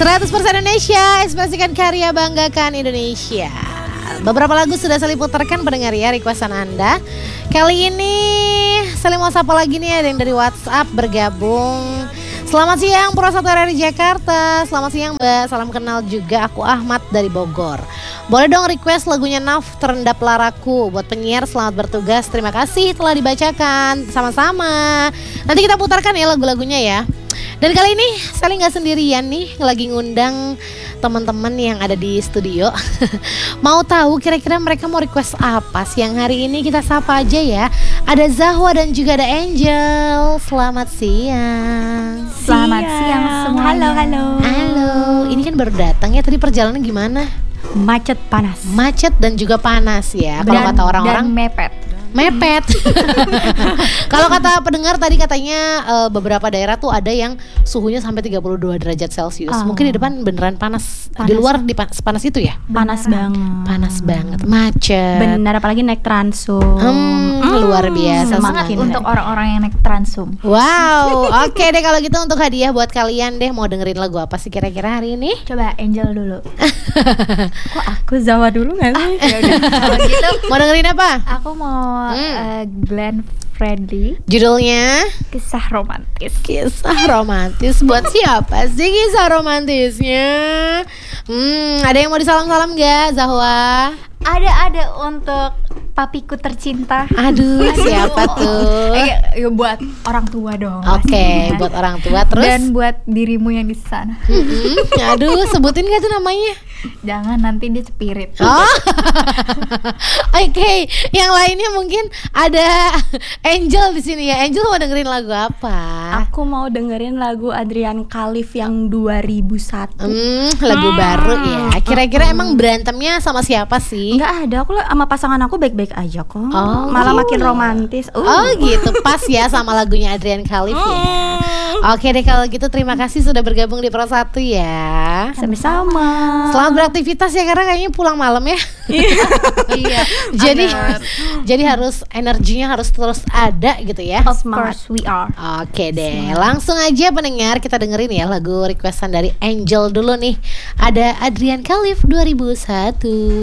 100% Indonesia, ekspresikan karya, banggakan Indonesia. Beberapa lagu sudah saya putarkan pendengar ya, requestan Anda. Kali ini saya mau sapa lagi nih, ada yang dari WhatsApp bergabung. Selamat siang Pro 1 RRI Jakarta. Selamat siang Mbak, salam kenal juga, aku Ahmad dari Bogor. Boleh dong request lagunya Naf, Terendap Laraku. Buat penyiar selamat bertugas, terima kasih telah dibacakan. Sama-sama. Nanti kita putarkan ya lagu-lagunya ya. Dan kali ini Sally gak sendirian nih, lagi ngundang teman-teman yang ada di studio. Mau tahu kira-kira mereka mau request apa siang hari ini? Kita sapa aja ya. Ada Zahwa dan juga ada Angel. Selamat siang. Selamat siang semuanya. Halo. Ini kan baru datang ya, tadi perjalanan gimana? Macet panas. Macet dan juga panas ya. Kalau kata orang-orang mepet. Kalau kata pendengar tadi katanya beberapa daerah tuh ada yang suhunya sampai 32 derajat Celcius. Mungkin di depan beneran panas. Di luar panas itu ya? Panas banget. Panas banget, macet. Benar, apalagi naik Transum. Luar biasa. Semangat untuk orang-orang yang naik Transum. Wow, oke deh kalau gitu untuk hadiah buat kalian deh. Mau dengerin lagu apa sih kira-kira hari ini? Coba Angel dulu. Kok aku Zawa dulu nggak sih? Ya udah. Kalau gitu Mau dengerin apa? aku mau Glenn Fredly, Judulnya Kisah Romantis. Kisah romantis. Buat siapa sih kisah romantisnya? Ada yang mau disalam-salam gak Zahwa? Ada untuk papiku tercinta. Aduh, siapa tuh? Ya buat orang tua dong. Oke, pastinya. buat orang tua terus. Dan buat dirimu yang di sana. Aduh, sebutin gak tuh namanya? Jangan, nanti dia spirit. Oh. Oke, yang lainnya mungkin ada Angel di sini ya. Angel mau dengerin lagu apa? Aku mau dengerin lagu Adrian Khalif yang 2001. Lagu baru ya. Kira-kira emang berantemnya sama siapa sih? Enggak ada, aku sama pasangan aku baik-baik aja kok. Oh, malah gitu. makin romantis. Oh gitu, pas ya sama lagunya Adrian Khalif ya. Oke deh kalau gitu, terima kasih sudah bergabung di Pro 1 ya. Sama-sama. Selamat beraktivitas ya, karena kayaknya pulang malam ya. Iya. Jadi harus energinya harus terus ada gitu ya. Of course we are. Oke deh, langsung aja pendengar kita dengerin ya lagu requestan dari Angel dulu nih. Ada Adrian Khalif 2001.